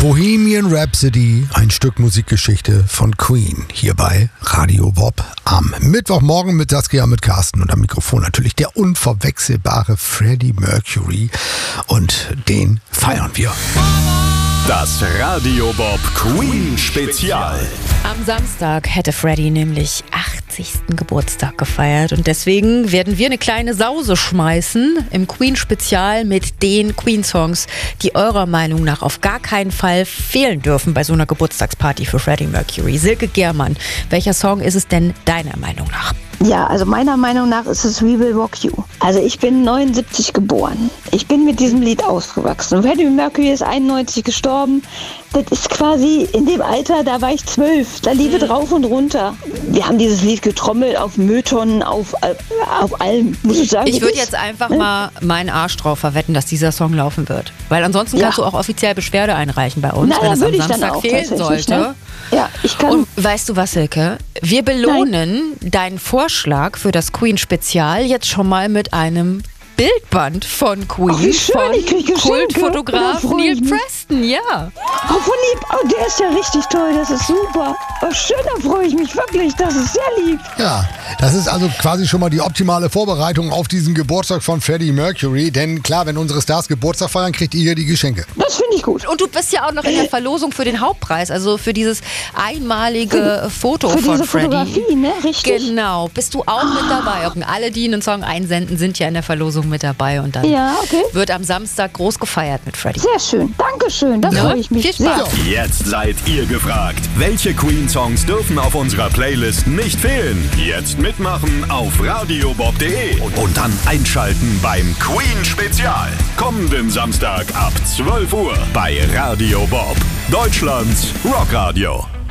Bohemian Rhapsody, ein Stück Musikgeschichte von Queen, hier bei Radio Bob am Mittwochmorgen mit Saskia, mit Carsten und am Mikrofon natürlich der unverwechselbare Freddie Mercury und den feiern wir. Das Radio Bob Queen Spezial. Am Samstag hätte Freddie nämlich 80. Geburtstag gefeiert und deswegen werden wir eine kleine Sause schmeißen im Queen Spezial mit den Queen-Songs, die eurer Meinung nach auf gar keinen Fall fehlen dürfen bei so einer Geburtstagsparty für Freddie Mercury. Silke Germann, welcher Song ist es denn deiner Meinung nach? Ja, also meiner Meinung nach ist es We Will Rock You. Also ich bin 79 geboren. Ich bin mit diesem Lied aufgewachsen. Freddie Mercury ist 91 gestorben. Das ist quasi in dem Alter, da war ich 12. Da lief es rauf und runter. Wir haben dieses Lied getrommelt auf Mülltonnen, auf allem, muss ich sagen. Ich würde jetzt einfach mal meinen Arsch drauf verwetten, dass dieser Song laufen wird. Weil ansonsten kannst du auch offiziell Beschwerde einreichen bei uns, wenn es am Samstag fehlen sollte. Ne? Ja, ich kann. Und weißt du was, Silke? Wir belohnen deinen Vorschlag für das Queen-Spezial jetzt schon mal mit einem Bildband von Queen, wie schön, ich krieg Geschenke. Kultfotograf Neil Preston, ja. Oh, von lieb. Oh, der ist ja richtig toll, das ist super. Oh, schön, da freue ich mich wirklich, das ist sehr lieb. Ja, das ist also quasi schon mal die optimale Vorbereitung auf diesen Geburtstag von Freddie Mercury, denn klar, wenn unsere Stars Geburtstag feiern, kriegt ihr die Geschenke. Das finde ich gut. Und du bist ja auch noch in der Verlosung für den Hauptpreis, also für dieses einmalige Foto für von diese Freddie. Fotografie, ne? Richtig. Genau, bist du auch mit dabei. Und alle, die einen Song einsenden, sind ja in der Verlosung mit dabei und dann wird am Samstag groß gefeiert mit Freddie. Sehr schön, Dankeschön, da freue ich mich. Viel Spaß. Jetzt seid ihr gefragt. Welche Queen-Songs dürfen auf unserer Playlist nicht fehlen? Jetzt mitmachen auf radiobob.de und dann einschalten beim Queen-Spezial. Kommenden Samstag ab 12 Uhr bei Radio Bob, Deutschlands Rockradio.